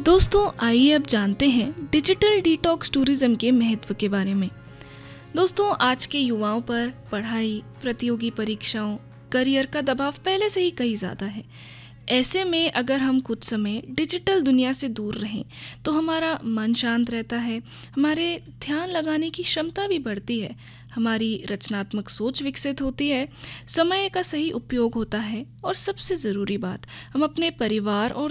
दोस्तों आइए अब जानते हैं डिजिटल डिटॉक्स टूरिज्म के महत्व के बारे में। दोस्तों आज के युवाओं पर पढ़ाई, प्रतियोगी परीक्षाओं, करियर का दबाव पहले से ही कहीं ज़्यादा है। ऐसे में अगर हम कुछ समय डिजिटल दुनिया से दूर रहें तो हमारा मन शांत रहता है, हमारे ध्यान लगाने की क्षमता भी बढ़ती है, हमारी रचनात्मक सोच विकसित होती है, समय का सही उपयोग होता है और सबसे ज़रूरी बात, हम अपने परिवार और